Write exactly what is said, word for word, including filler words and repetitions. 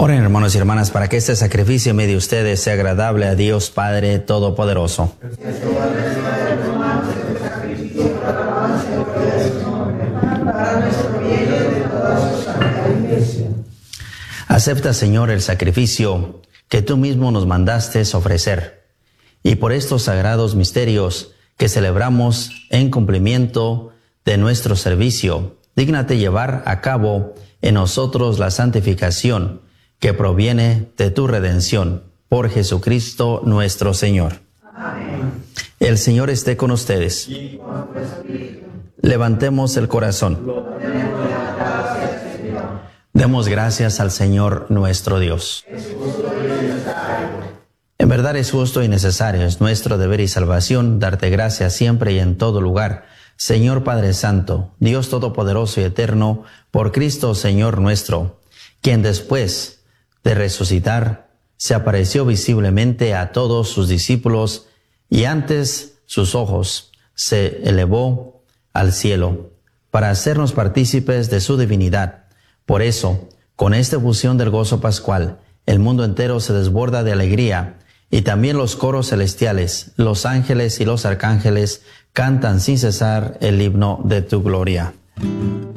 Oren, hermanos y hermanas, para que este sacrificio en medio de ustedes sea agradable a Dios Padre Todopoderoso. Acepta, Señor, el sacrificio que tú mismo nos mandaste ofrecer, y por estos sagrados misterios que celebramos en cumplimiento de nuestro servicio, dígnate llevar a cabo en nosotros la santificación que proviene de tu redención, por Jesucristo nuestro Señor. Amén. El Señor esté con ustedes. Y con tu espíritu. Levantemos el corazón. Demos gracias al Señor nuestro Dios. Es justo y necesario. En verdad es justo y necesario, es nuestro deber y salvación darte gracias siempre y en todo lugar, Señor Padre Santo, Dios Todopoderoso y Eterno, por Cristo Señor nuestro, quien después de resucitar se apareció visiblemente a todos sus discípulos y antes sus ojos se elevó al cielo para hacernos partícipes de su divinidad. Por eso, con esta efusión del gozo pascual, el mundo entero se desborda de alegría, y también los coros celestiales, los ángeles y los arcángeles cantan sin cesar el himno de tu gloria.